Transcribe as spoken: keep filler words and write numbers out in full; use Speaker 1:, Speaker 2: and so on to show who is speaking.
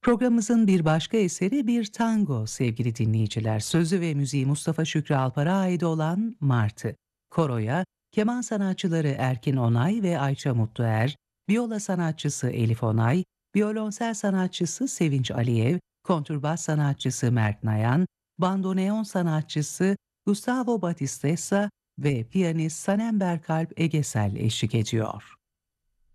Speaker 1: Programımızın bir başka eseri bir tango sevgili dinleyiciler. Sözü ve müziği Mustafa Şükrü Alpar'a ait olan Martı. Koroya keman sanatçıları Erkin Onay ve Ayça Mutluer, viola sanatçısı Elif Onay, violonsel sanatçısı Sevinç Aliyev, kontrbas sanatçısı Mert Nayan, bandoneon sanatçısı Gustavo Batistessa ve piyanist Sanem Berkalp Egesel eşlik ediyor.